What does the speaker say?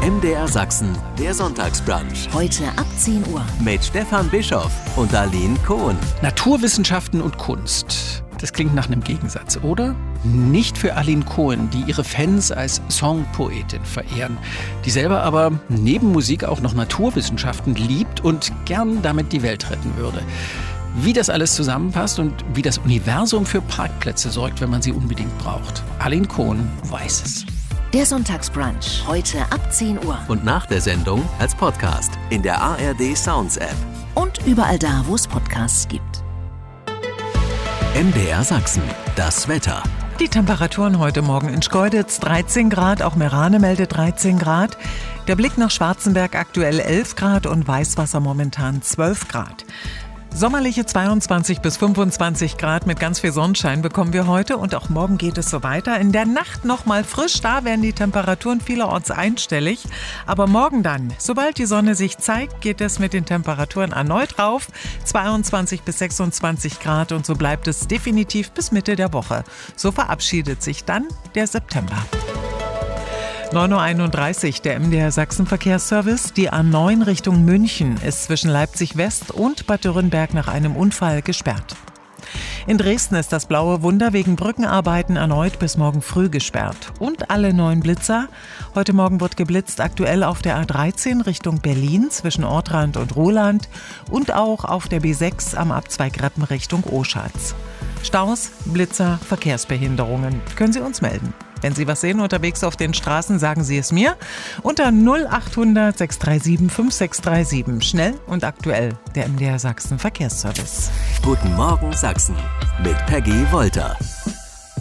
MDR Sachsen, der Sonntagsbrunch. Heute ab 10 Uhr. Mit Stefan Bischoff und Aline Kohn. Naturwissenschaften und Kunst. Das klingt nach einem Gegensatz, oder? Nicht für Aline Kohn, die ihre Fans als Songpoetin verehren, die selber aber neben Musik auch noch Naturwissenschaften liebt und gern damit die Welt retten würde. Wie das alles zusammenpasst und wie das Universum für Parkplätze sorgt, wenn man sie unbedingt braucht. Aline Kohn weiß es. Der Sonntagsbrunch. Heute ab 10 Uhr. Und nach der Sendung als Podcast in der ARD Sounds App. Und überall da, wo es Podcasts gibt. MDR Sachsen. Das Wetter. Die Temperaturen heute Morgen in Schkeuditz 13 Grad, auch Meerane meldet 13 Grad. Der Blick nach Schwarzenberg aktuell 11 Grad und Weißwasser momentan 12 Grad. Sommerliche 22 bis 25 Grad mit ganz viel Sonnenschein bekommen wir heute und auch morgen geht es so weiter. In der Nacht noch mal frisch, da werden die Temperaturen vielerorts einstellig. Aber morgen dann, sobald die Sonne sich zeigt, geht es mit den Temperaturen erneut rauf. 22 bis 26 Grad und so bleibt es definitiv bis Mitte der Woche. So verabschiedet sich dann der September. 9.31 Uhr, der MDR Sachsen Verkehrsservice. Die A9 Richtung München ist zwischen Leipzig West und Bad Dürrenberg nach einem Unfall gesperrt. In Dresden ist das Blaue Wunder wegen Brückenarbeiten erneut bis morgen früh gesperrt. Und alle 9 Blitzer. Heute Morgen wird geblitzt, aktuell auf der A13 Richtung Berlin zwischen Ortrand und Roland und auch auf der B6 am Abzweig Reppen Richtung Oschatz. Staus, Blitzer, Verkehrsbehinderungen. Können Sie uns melden? Wenn Sie was sehen unterwegs auf den Straßen, sagen Sie es mir unter 0800 637 5637. Schnell und aktuell, der MDR Sachsen Verkehrsservice. Guten Morgen Sachsen mit Peggy Wolter.